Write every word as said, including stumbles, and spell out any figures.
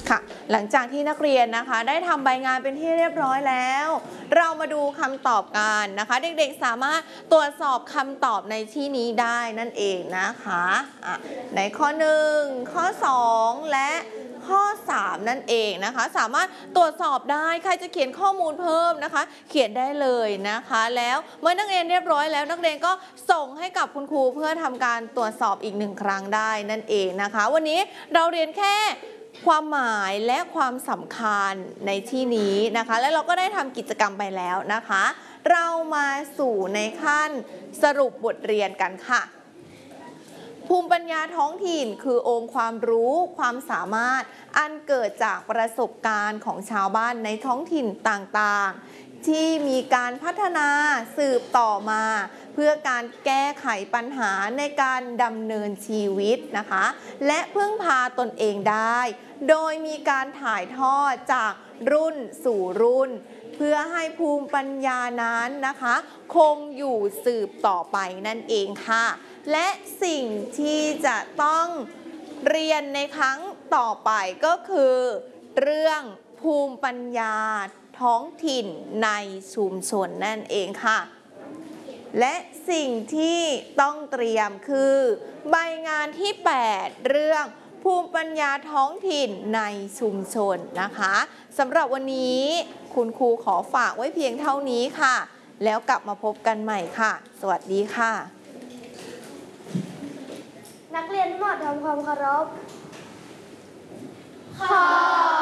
ค่ะหลังจากที่นักเรียนนะคะได้ทำใบงานเป็นที่เรียบร้อยแล้วเรามาดูคำตอบกันนะคะเด็กๆสามารถตรวจสอบคำตอบในที่นี้ได้นั่นเองนะคะะในข้อหนึ่งข้อสองและข้อสามนั่นเองนะคะสามารถตรวจสอบได้ใครจะเขียนข้อมูลเพิ่มนะคะเขียนได้เลยนะคะแล้วเมื่อนักเรียนเรียบร้อยแล้วนักเรียนก็ส่งให้กับคุณครูเพื่อทำการตรวจสอบอีกหนึ่งครั้งได้นั่นเองนะคะวันนี้เราเรียนแค่ความหมายและความสำคัญในที่นี้นะคะและเราก็ได้ทำกิจกรรมไปแล้วนะคะเรามาสู่ในขั้นสรุปบทเรียนกันค่ะภูมิปัญญาท้องถิ่นคือองค์ความรู้ความสามารถอันเกิดจากประสบการณ์ของชาวบ้านในท้องถิ่นต่างๆที่มีการพัฒนาสืบต่อมาเพื่อการแก้ไขปัญหาในการดำเนินชีวิตนะคะและพึ่งพาตนเองได้โดยมีการถ่ายทอดจากรุ่นสู่รุ่นเพื่อให้ภูมิปัญญานั้นนะคะคงอยู่สืบต่อไปนั่นเองค่ะและสิ่งที่จะต้องเรียนในครั้งต่อไปก็คือเรื่องภูมิปัญญาท้องถิ่นในชุมชนนั่นเองค่ะและสิ่งที่ต้องเตรียมคือใบงานที่แปดเรื่องภูมิปัญญาท้องถิ่นในชุมชนนะคะสำหรับวันนี้คุณครูขอฝากไว้เพียงเท่านี้ค่ะแล้วกลับมาพบกันใหม่ค่ะสวัสดีค่ะนักเรียนทั้งหมดทำความเคารพขอ